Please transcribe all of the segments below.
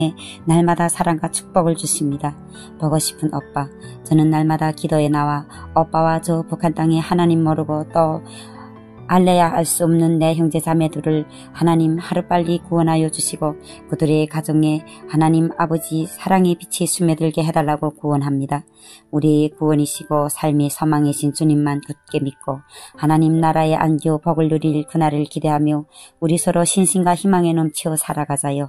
날마다 사랑과 축복을 주십니다. 보고 싶은 오빠, 저는 날마다 기도에 나와 오빠와 저 북한 땅에 하나님 모르고 또 알래야 알 수 없는 내 형제 자매들을 하나님 하루빨리 구원하여 주시고 그들의 가정에 하나님 아버지 사랑의 빛이 스며들게 해달라고 구원합니다. 우리의 구원이시고 삶의 소망이신 주님만 굳게 믿고 하나님 나라의 안교 복을 누릴 그날을 기대하며 우리 서로 신심과 희망에 넘쳐 살아가자요.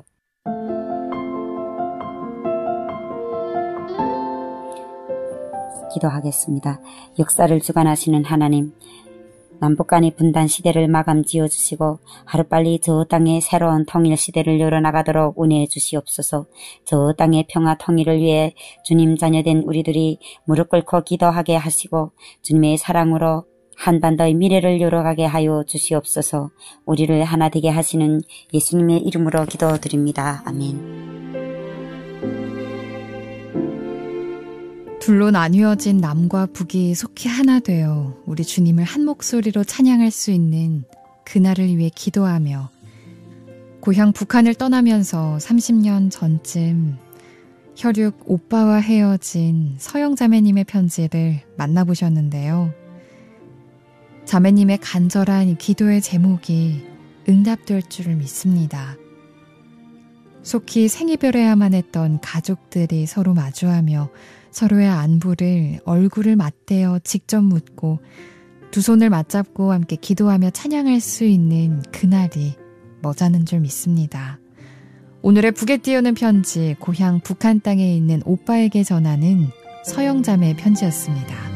기도하겠습니다. 역사를 주관하시는 하나님, 남북 간의 분단 시대를 마감 지어주시고 하루빨리 저 땅에 새로운 통일 시대를 열어나가도록 은혜해 주시옵소서. 저 땅의 평화 통일을 위해 주님 자녀된 우리들이 무릎 꿇고 기도하게 하시고 주님의 사랑으로 한반도의 미래를 열어가게 하여 주시옵소서. 우리를 하나 되게 하시는 예수님의 이름으로 기도드립니다. 아멘. 둘로 나뉘어진 남과 북이 속히 하나 되어 우리 주님을 한 목소리로 찬양할 수 있는 그날을 위해 기도하며 고향 북한을 떠나면서 30년 전쯤 혈육 오빠와 헤어진 서영 자매님의 편지를 만나보셨는데요. 자매님의 간절한 기도의 제목이 응답될 줄을 믿습니다. 속히 생이별해야만 했던 가족들이 서로 마주하며 서로의 안부를 얼굴을 맞대어 직접 묻고 두 손을 맞잡고 함께 기도하며 찬양할 수 있는 그날이 머자는 줄 믿습니다. 오늘의 북에 띄우는 편지, 고향 북한 땅에 있는 오빠에게 전하는 서영자매의 편지였습니다.